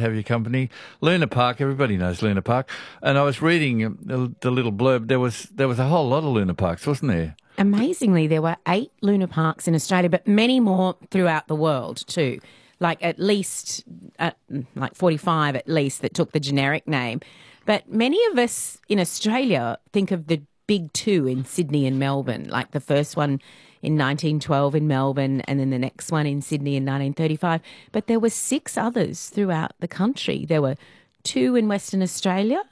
have your company. Luna Park, everybody knows Luna Park. And I was reading the little blurb. There was a whole lot of Luna Parks, wasn't there? Amazingly, there were 8 Luna Parks in Australia, but many more throughout the world too. Like at least, like 45 at least that took the generic name. But many of us in Australia think of the big 2 in Sydney and Melbourne, like the first one in 1912 in Melbourne and then the next one in Sydney in 1935. But there were 6 others throughout the country. There were 2 in Western Australia,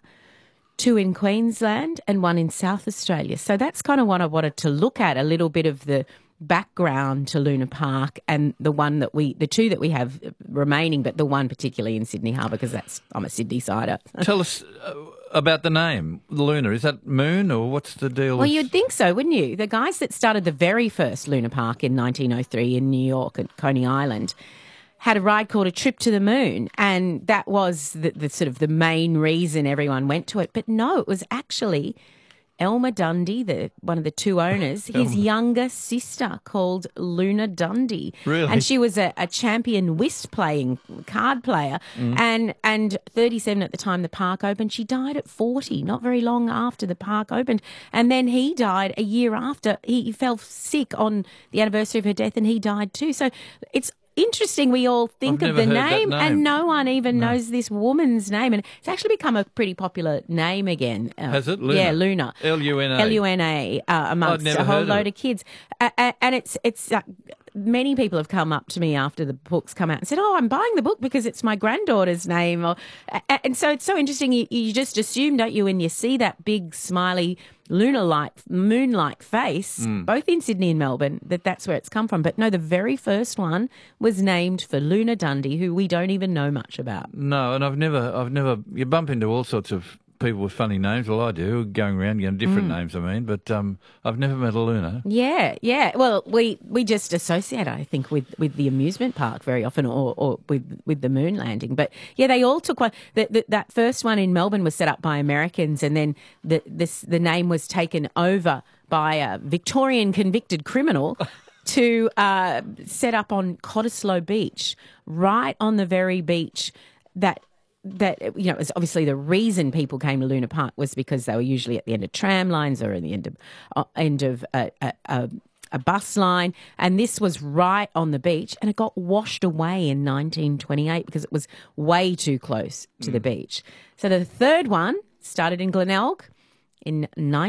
2 in Queensland and 1 in South Australia. So that's kind of what I wanted to look at, a little bit of the background to Luna Park and the 2 that we have remaining, but the one particularly in Sydney Harbour because I'm a Sydney sider. Tell us about the name, Luna. Is that moon or what's the deal? Well, you'd think so, wouldn't you? The guys that started the very first Luna Park in 1903 in New York at Coney Island had a ride called A Trip to the Moon, and that was the sort of the main reason everyone went to it. But no, it was actually Elmer Dundee, one of the 2 owners, his younger sister called Luna Dundee. Really? And she was a champion whist-playing card player and 37 at the time the park opened. She died at 40, not very long after the park opened. And then he died a year after. He fell sick on the anniversary of her death and he died too. So it's interesting, we all think of the name and no one even knows this woman's name. And it's actually become a pretty popular name again. Has it? Luna? Yeah, Luna. L-U-N-A. L-U-N-A amongst a whole load of kids. And it's many people have come up to me after the book's come out and said, oh, I'm buying the book because it's my granddaughter's name. And so it's so interesting. You just assume, don't you, when you see that big, smiley, lunar-like, moon-like face, both in Sydney and Melbourne, that's where it's come from. But no, the very first one was named for Luna Dundee, who we don't even know much about. No, and I've never, you bump into all sorts of people with funny names. Well, I do, going around, different names, but I've never met a Luna. Yeah. Well, we just associate, I think, with the amusement park very often or with the moon landing. But, yeah, they all took one. That first one in Melbourne was set up by Americans and then the name was taken over by a Victorian convicted criminal to set up on Cottesloe Beach, right on the very beach that is obviously the reason people came to Luna Park was because they were usually at the end of tram lines or at the end of a bus line, and this was right on the beach, and it got washed away in 1928 because it was way too close to the beach. So the third one started in Glenelg in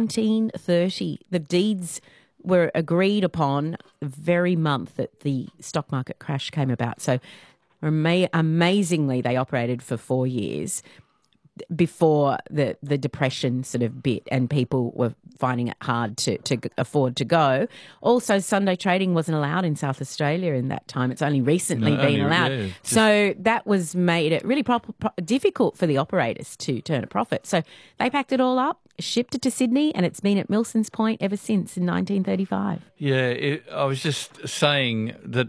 1930. The deeds were agreed upon the very month that the stock market crash came about. So amazingly, they operated for 4 years before the depression sort of bit and people were finding it hard to afford to go. Also, Sunday trading wasn't allowed in South Australia in that time. It's only recently been allowed. Yeah, so that made it really difficult for the operators to turn a profit. So they packed it all up, shipped it to Sydney, and it's been at Milson's Point ever since in 1935. Yeah, I was just saying that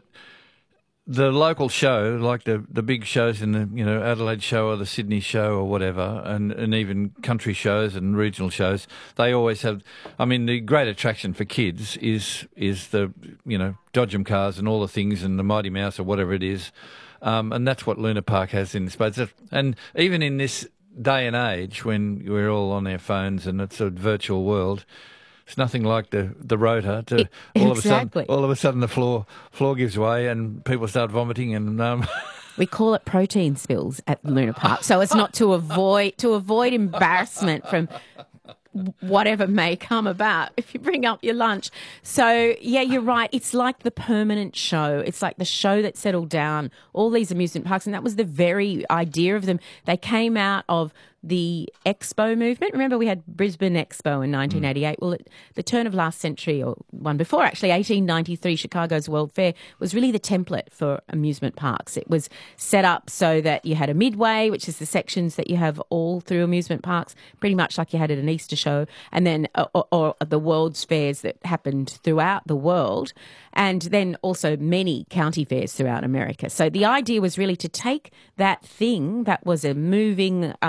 the local show, like the big shows in the Adelaide show or the Sydney show or whatever, and even country shows and regional shows, they always have. I mean, the great attraction for kids is the Dodgem cars and all the things and the Mighty Mouse or whatever it is, and that's what Luna Park has in space. And even in this day and age when we're all on our phones and it's a virtual world, it's nothing like the rotor. All of a sudden, the floor gives way and people start vomiting and. We call it protein spills at Luna Park, so it's not to avoid embarrassment from whatever may come about if you bring up your lunch. So, yeah, you're right. It's like the permanent show. It's like the show that settled down all these amusement parks, and that was the very idea of them. They came out of the Expo movement. Remember, we had Brisbane Expo in 1988. Well, at the turn of last century, or one before actually, 1893, Chicago's World Fair was really the template for amusement parks. It was set up so that you had a midway, which is the sections that you have all through amusement parks, pretty much like you had at an Easter show, and then or the World's Fairs that happened throughout the world, and then also many county fairs throughout America. So the idea was really to take that thing that was a moving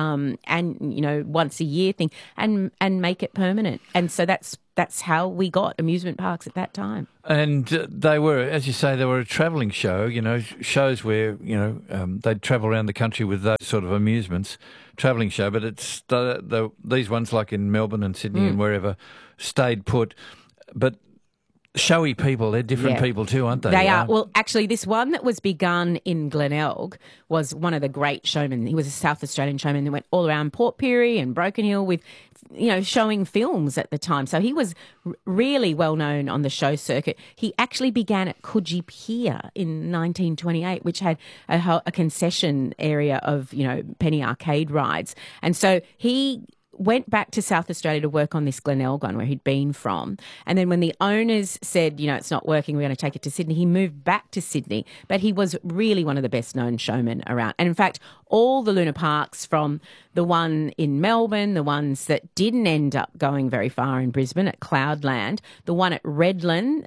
and once a year thing, and make it permanent. And so that's how we got amusement parks at that time. And they were, as you say, they were a travelling show. Shows where they'd travel around the country with those sort of amusements, travelling show. But it's these ones like in Melbourne and Sydney and wherever stayed put, but. Showy people, they're different people too, aren't they? They are. Well, actually, this one that was begun in Glenelg was one of the great showmen. He was a South Australian showman that went all around Port Pirie and Broken Hill with, showing films at the time. So he was really well known on the show circuit. He actually began at Coogee Pier in 1928, which had a concession area of, penny arcade rides. And so he went back to South Australia to work on this Glenelg one where he'd been from. And then when the owners said, it's not working, we're going to take it to Sydney, he moved back to Sydney. But he was really one of the best known showmen around. And in fact, all the Luna Parks, from the one in Melbourne, the ones that didn't end up going very far in Brisbane at Cloudland, the one at Redcliffe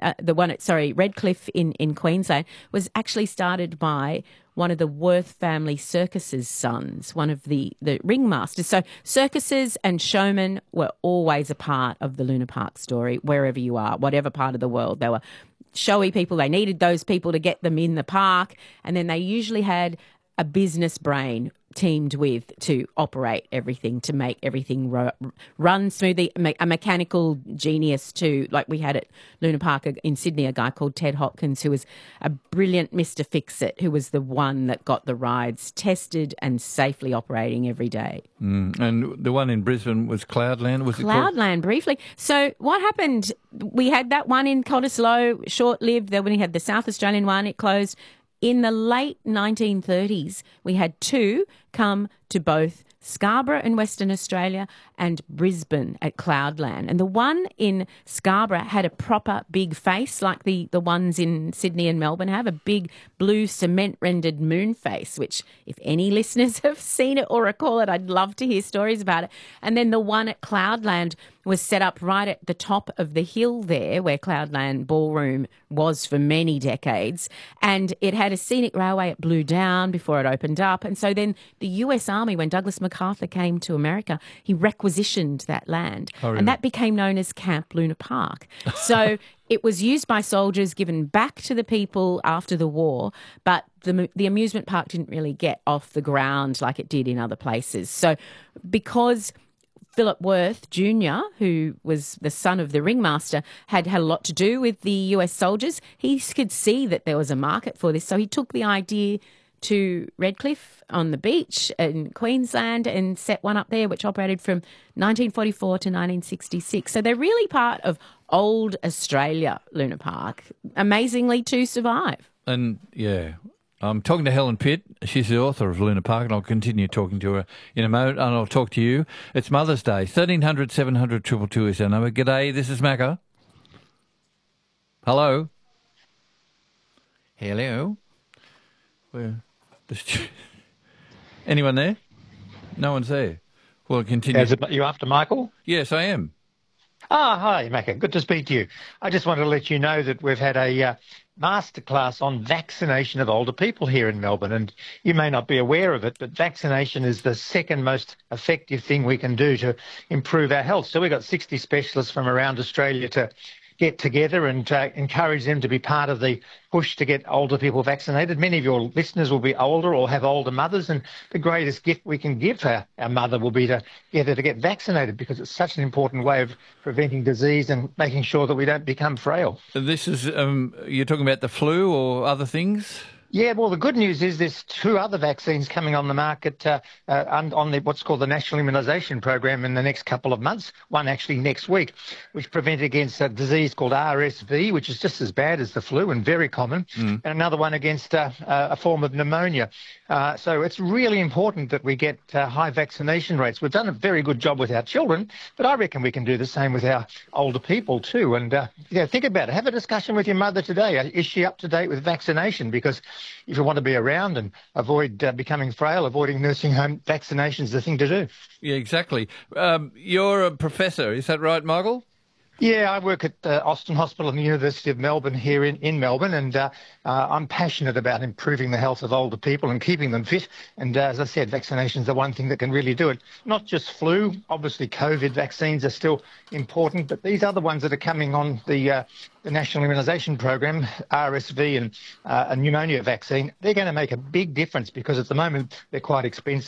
in Queensland, was actually started by one of the Worth family circus's sons, one of the ringmasters. So circuses and showmen were always a part of the Luna Park story, wherever you are, whatever part of the world. They were showy people. They needed those people to get them in the park. And then they usually had a business brain teamed with to operate everything, to make everything run smoothly, a mechanical genius too. Like we had at Luna Park in Sydney, a guy called Ted Hopkins, who was a brilliant Mr. Fix-It, who was the one that got the rides tested and safely operating every day. And the one in Brisbane was Cloudland, was it called? Cloudland, briefly. So what happened, we had that one in Cottesloe, short-lived. Then when we had the South Australian one, it closed. In the late 1930s, we had two come to both Scarborough in Western Australia and Brisbane at Cloudland. And the one in Scarborough had a proper big face like the ones in Sydney and Melbourne have, a big blue cement-rendered moon face, which if any listeners have seen it or recall it, I'd love to hear stories about it. And then the one at Cloudland was set up right at the top of the hill there where Cloudland Ballroom was for many decades. And it had a scenic railway. It blew down before it opened up. And so then the US Army, when Douglas MacArthur came to America, he requisitioned that land. Oh, really? And that became known as Camp Luna Park. So it was used by soldiers, given back to the people after the war, but the amusement park didn't really get off the ground like it did in other places. So because Philip Worth Jr., who was the son of the ringmaster, had a lot to do with the US soldiers, he could see that there was a market for this. So he took the idea to Redcliffe on the beach in Queensland and set one up there, which operated from 1944 to 1966. So they're really part of old Australia, Luna Park, amazingly to survive. And, yeah, I'm talking to Helen Pitt. She's the author of Luna Park, and I'll continue talking to her in a moment, and I'll talk to you. It's Mother's Day. 1300 700 222 is our number. G'day, this is Macca. Hello? Hello? Anyone there? No one's there. Well, continue. Is it you after Michael? Yes, I am. Hi, Macca. Good to speak to you. I just wanted to let you know that we've had a masterclass on vaccination of older people here in Melbourne, and you may not be aware of it, but vaccination is the second most effective thing we can do to improve our health. So we've got 60 specialists from around Australia to get together and encourage them to be part of the push to get older people vaccinated. Many of your listeners will be older or have older mothers, and the greatest gift we can give our mother will be to get her to get vaccinated, because it's such an important way of preventing disease and making sure that we don't become frail. This is, you're talking about the flu or other things? Yeah, well, the good news is there's two other vaccines coming on the market on what's called the National Immunisation Program in the next couple of months, one actually next week, which prevent against a disease called RSV, which is just as bad as the flu and very common, and another one against a form of pneumonia. So it's really important that we get high vaccination rates. We've done a very good job with our children, but I reckon we can do the same with our older people too. And think about it. Have a discussion with your mother today. Is she up to date with vaccination? Because if you want to be around and avoid becoming frail, avoiding nursing home, vaccination is the thing to do. Yeah, exactly. You're a professor, is that right, Michael? Yeah, I work at Austin Hospital and the University of Melbourne here in Melbourne, and I'm passionate about improving the health of older people and keeping them fit. And as I said, vaccinations are one thing that can really do it. Not just flu, obviously COVID vaccines are still important, but these other ones that are coming on the National Immunisation Program, RSV and a pneumonia vaccine, they're going to make a big difference because at the moment they're quite expensive.